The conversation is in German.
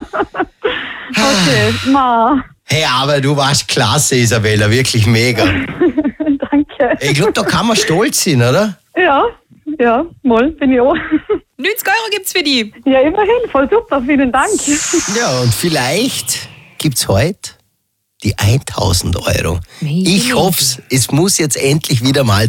Okay, ma. Hey, aber du warst klasse, Isabella, wirklich mega. Danke. Ich glaube, da kann man stolz sein, oder? Ja, mal, bin ich auch. 90 € gibt's für die. Ja, immerhin, voll super, vielen Dank. Ja, und vielleicht gibt's heute die 1000 €. Ich hoffe, es muss jetzt endlich wieder mal